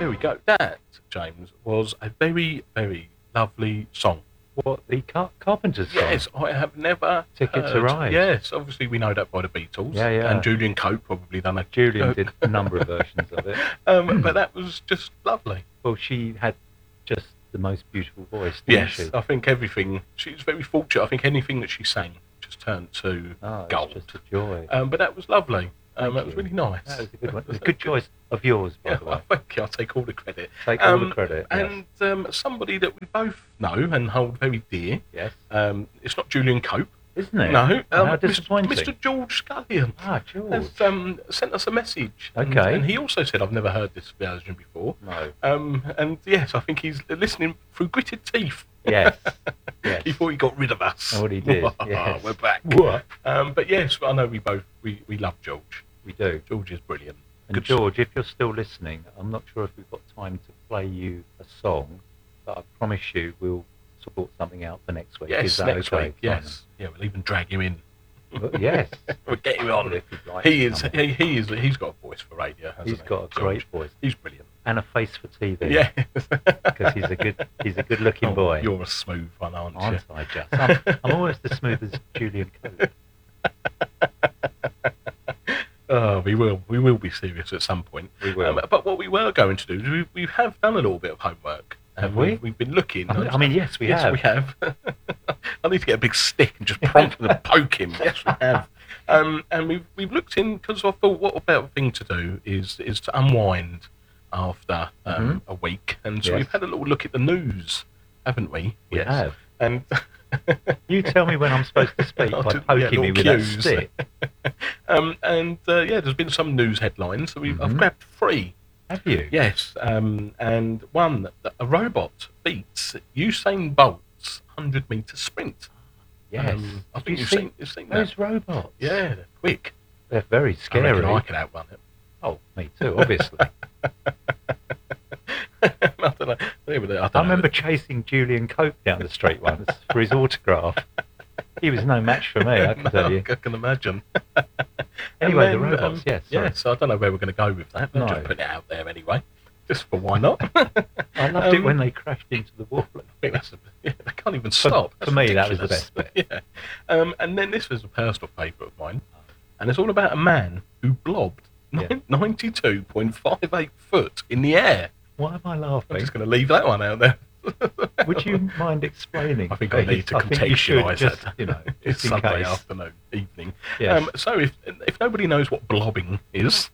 There we go. That, James, was a very, very lovely song. What, the Carpenters song? Yes, I have never Ticket to heard. Ride. Yes, obviously we know that by the Beatles. Yeah, yeah. And Julian Cope probably done a... Julian did a number of versions of it. But that was just lovely. Well, she had just the most beautiful voice, didn't she? Yes, I think everything... She was very fortunate. I think anything that she sang just turned to gold. It was just a joy. But that was lovely. That Thank was you. really nice. That was a good one. It was a good choice of yours, by the way. Thank you. I'll take all the credit. Take all the credit. Yes. And somebody that we both know and hold very dear. Yes. It's not Julian Cope. Isn't it? No. How disappointing. Mr. George Scullion. Ah, George. Has sent us a message. Okay. And he also said, I've never heard this version before. No. And yes, I think he's listening through gritted teeth. Yes. Yes. He thought he got rid of us. Oh, what he did. Yes. We're back. What? But yes, I know we love George. We do. George is brilliant. And George, if you're still listening, I'm not sure if we've got time to play you a song, but I promise you we'll sort something out for next week. Yes, Is that next okay, week. Yes. Yeah, we'll even drag him in. But yes. We'll get him on. If you'd like He to is. come on. He's got a voice for radio. Hasn't He's got a great voice He's brilliant. and a face for TV. Yeah. Because he's a good looking boy. You're a smooth one, aren't you? Aren't I just? I'm almost as smooth as Julian Cope. Oh, we will be serious at some point. We will. But what we were going to do is we have done a little bit of homework. Have we? We've been looking. I mean, yes, we have. Yes, we have. I need to get a big stick and just prompt and poke him. Yes, we have. And we've looked in because I thought, what a better thing to do is to unwind after a week, and so Yes. we've had a little look at the news, haven't we? We have. And You tell me when I'm supposed to speak by poking me with that stick. There's been some news headlines, so I've grabbed 3. Have you? Yes, and one, a robot beats Usain Bolt's 100-meter sprint. Yes. I think you've seen that. Those robots. Yeah, they're quick. They're very I scary. reckon I could outrun it. Oh, me too, obviously. I don't know. I remember chasing Julian Cope down the street once for his autograph. He was no match for me, I can tell you. I can imagine. Anyway, And the then, robots, yes. Sorry. Yes, I don't know where we're going to go with that, but No. just put it out there anyway. Just for why not? I loved it when they crashed into the wall. I think they can't even stop. For That's me, that was ridiculous. the best bit. Yeah. And then this was a personal favourite of mine, and it's all about a man who blobbed Yeah. 92.58 foot in the air. Why am I I'm laughing? just going to leave that one out there. Would you mind explaining? I think I need to I think you should contextualise just, that. you know, It's just in Sunday case. afternoon, evening. Yes. So if nobody knows what blobbing is,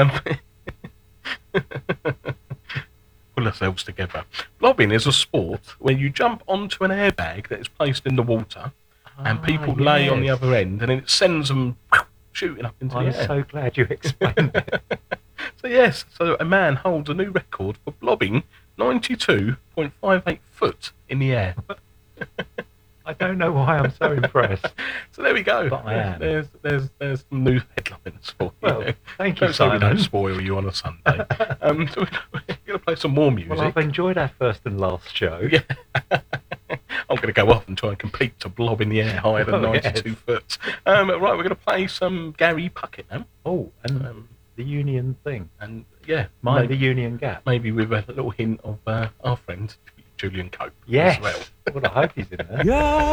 pull ourselves together. Blobbing is a sport where you jump onto an airbag that is placed in the water, and people lay on the yes. other end, and then it sends them shooting up into I'm the air. so glad you explained it. So a man holds a new record for blobbing 92.58 foot in the air. I don't know why I'm so impressed. So there we go. But I am. There's some new headlines for you. Well, thank you, Don't say we don't Simon. spoil you on a Sunday. So we're going to play some more music. Well, I've enjoyed our first and last show. Yeah. I'm going to go off and try and compete to blob in the air higher than Oh, 92 yes. foot. Right, we're going to play some Gary Puckett now. Oh, and the Union thing. And yeah, Mind the Union Gap. maybe with a little hint of our friend Julian Cope Yes. as well. Well, I hope he's in there. Yeah.